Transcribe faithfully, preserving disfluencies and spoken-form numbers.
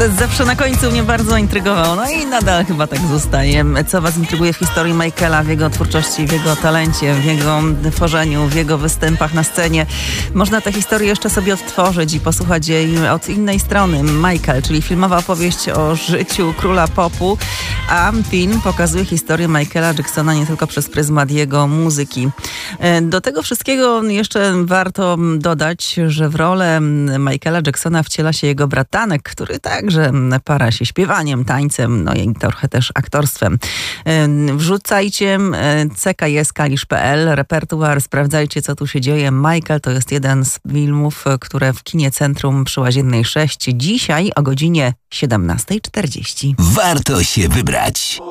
To zawsze na końcu mnie bardzo intrygowało, no i nadal chyba tak zostaje. Co was intryguje w historii Michaela, w jego twórczości, w jego talencie, w jego tworzeniu, w jego występach na scenie? Można tę historię jeszcze sobie odtworzyć i posłuchać jej od innej strony. Michael, czyli filmowa opowieść o życiu króla popu, a film pokazuje historię Michaela Jacksona nie tylko przez pryzmat jego muzyki. Do tego wszystkiego jeszcze warto dodać, że w rolę Michaela Jacksona wciela się jego bratanek, który także para się śpiewaniem, tańcem, no i trochę też aktorstwem. Wrzucajcie c k s kalisz kropka p l, repertuar, sprawdzajcie, co tu się dzieje. Michael to jest jeden z filmów, które w Kinie Centrum przy Łaziennej sześć dzisiaj o godzinie siedemnasta czterdzieści. Warto się wybrać.